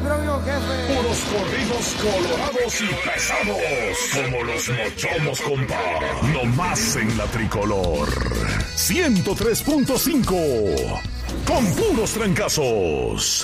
Petronio, jefe. Puros corridos colorados y pesados, como los mochomos, compa. No más en la tricolor. 103.5, con puros trancazos.